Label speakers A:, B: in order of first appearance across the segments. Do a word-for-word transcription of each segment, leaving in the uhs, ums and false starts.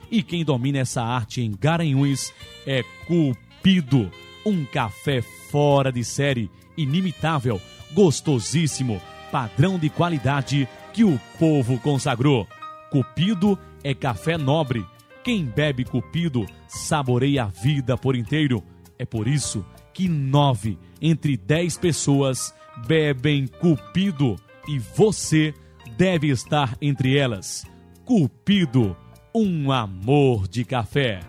A: E quem domina essa arte em Garanhuns é Cupido, um café fora de série, inimitável, gostosíssimo, padrão de qualidade que o povo consagrou. Cupido é café nobre. Quem bebe Cupido saboreia a vida por inteiro. É por isso que nove entre dez pessoas bebem Cupido e você deve estar entre elas. Cupido, um amor de café.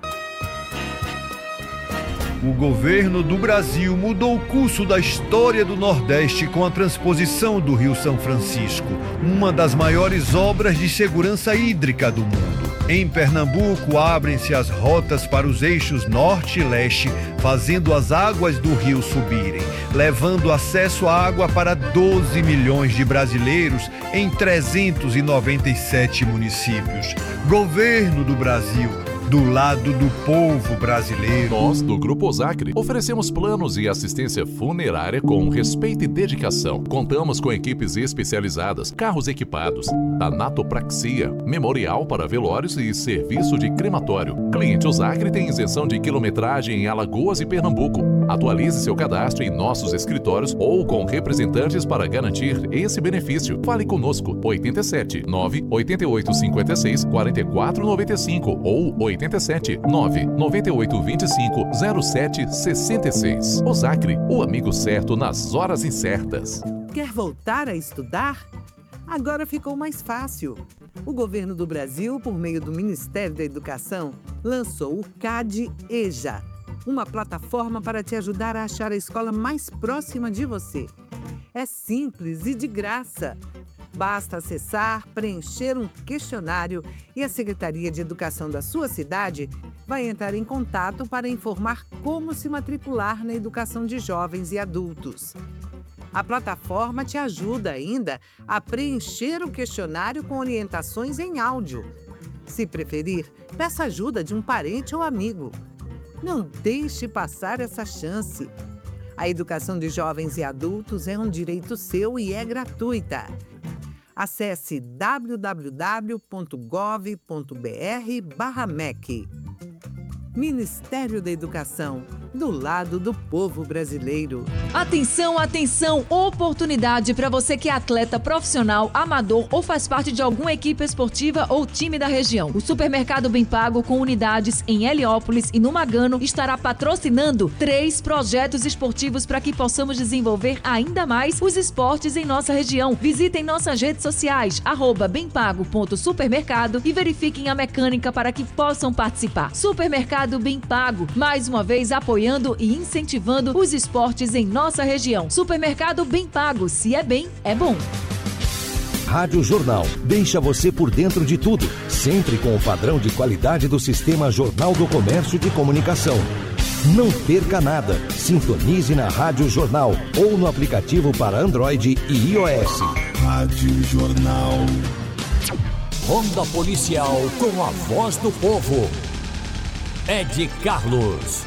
B: O governo do Brasil mudou o curso da história do Nordeste com a transposição do Rio São Francisco, uma das maiores obras de segurança hídrica do mundo. Em Pernambuco, abrem-se as rotas para os eixos norte e leste, fazendo as águas do rio subirem, levando acesso à água para doze milhões de brasileiros em trezentos e noventa e sete municípios. Governo do Brasil, do lado do povo brasileiro.
C: Nós, do Grupo Osacre, oferecemos planos e assistência funerária com respeito e dedicação. Contamos com equipes especializadas, carros equipados, tanatopraxia, memorial para velórios e serviço de crematório. Cliente Osacre tem isenção de quilometragem em Alagoas e Pernambuco. Atualize seu cadastro em nossos escritórios ou com representantes para garantir esse benefício. Fale conosco, oito sete nove oito oito cinco seis quatro quatro nove cinco ou oito sete nove nove oito dois cinco zero sete seis seis. Osacre, o amigo certo nas horas incertas.
D: Quer voltar a estudar? Agora ficou mais fácil. O governo do Brasil, por meio do Ministério da Educação, lançou o CAD-EJA, uma plataforma para te ajudar a achar a escola mais próxima de você. É simples e de graça. Basta acessar, preencher um questionário e a Secretaria de Educação da sua cidade vai entrar em contato para informar como se matricular na educação de jovens e adultos. A plataforma te ajuda ainda a preencher o questionário com orientações em áudio. Se preferir, peça ajuda de um parente ou amigo. Não deixe passar essa chance. A educação de jovens e adultos é um direito seu e é gratuita. Acesse w w w ponto gov ponto b r barra M E C. Ministério da Educação, do lado do povo brasileiro.
E: Atenção, atenção! Oportunidade para você que é atleta profissional, amador ou faz parte de alguma equipe esportiva ou time da região. O Supermercado Bem Pago, com unidades em Heliópolis e no Magano, estará patrocinando três projetos esportivos para que possamos desenvolver ainda mais os esportes em nossa região. Visitem nossas redes sociais, arroba bemapago ponto supermercado e verifiquem a mecânica para que possam participar. Supermercado Bem Pago, mais uma vez apoiando e incentivando os esportes em nossa região. Supermercado Bem Pago, se é bem, é bom.
F: Rádio Jornal deixa você por dentro de tudo, sempre com o padrão de qualidade do Sistema Jornal do Comércio de Comunicação. Não perca nada. Sintonize na Rádio Jornal ou no aplicativo para Android e iOS.
G: Rádio Jornal.
H: Ronda Policial com a voz do povo. Ed Carlos.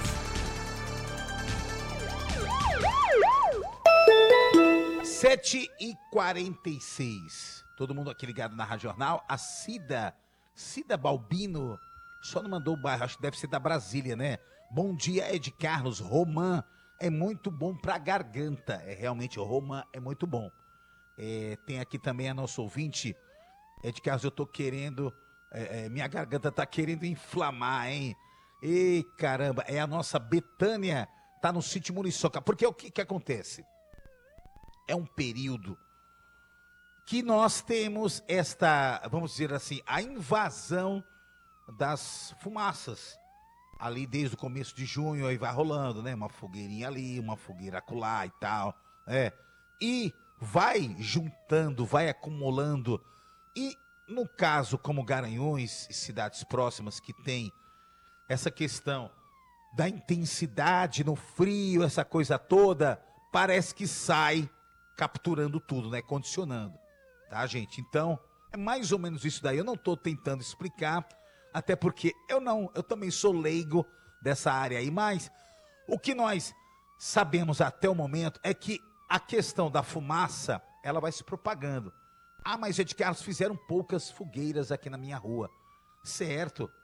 I: sete e quarenta e seis. Todo mundo aqui ligado na Rádio Jornal. A Cida, Cida Balbino, só não mandou o bairro, acho que deve ser da Brasília, né? Bom dia, Ed Carlos. Romã é muito bom pra garganta. É realmente, o Romã é muito bom. É, tem aqui também a nossa ouvinte. Ed Carlos, eu tô querendo, é, é, minha garganta tá querendo inflamar, hein? Ei, caramba, é a nossa Betânia, tá no sítio Muriçoca. Porque o que que acontece? É um período que nós temos esta, vamos dizer assim, a invasão das fumaças. Ali desde o começo de junho, aí vai rolando, né? Uma fogueirinha ali, uma fogueira acolá e tal, é. E vai juntando, vai acumulando. E no caso como Garanhuns e cidades próximas que tem essa questão da intensidade no frio, essa coisa toda, parece que sai capturando tudo, né? Condicionando, tá, gente? Então, é mais ou menos isso daí. Eu não estou tentando explicar, até porque eu não, eu também sou leigo dessa área aí, mas o que nós sabemos até o momento é que a questão da fumaça, ela vai se propagando. Ah, mas Ed Carlos, fizeram poucas fogueiras aqui na minha rua. Certo.